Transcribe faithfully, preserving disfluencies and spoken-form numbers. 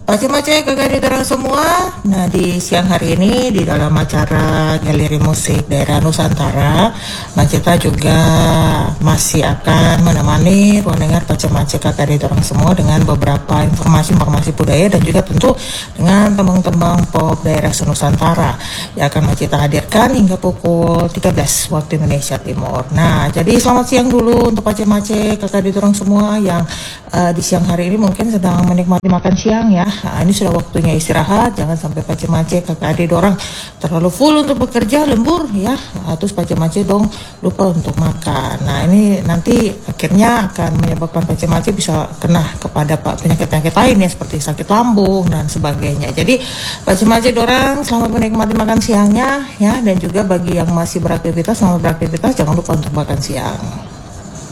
Macam-macam kakak orang semua. Nah, di siang hari ini di dalam acara Galeri Musik Daerah Nusantara, Macita juga masih akan menemani pendengar macam-macam kakak orang semua dengan beberapa informasi-informasi budaya dan juga tentu dengan tembang-tembang pop daerah Nusantara yang akan Macita hadirkan hingga pukul tiga belas waktu Indonesia Timur. Nah, jadi selamat siang dulu untuk macam-macam kakak orang semua yang uh, di siang hari ini mungkin sedang menikmati makan siang ya. Nah, ini sudah waktunya istirahat, jangan sampai pace-mace kakak adik orang terlalu full untuk bekerja, lembur ya, nah, terus pace-mace dong lupa untuk makan. Nah, ini nanti akhirnya akan menyebabkan pace-mace bisa kena kepada penyakit-penyakit lain ya, seperti sakit lambung dan sebagainya. Jadi pace-mace orang selamat menikmati makan siangnya ya, dan juga bagi yang masih beraktivitas, selamat beraktivitas, jangan lupa untuk makan siang.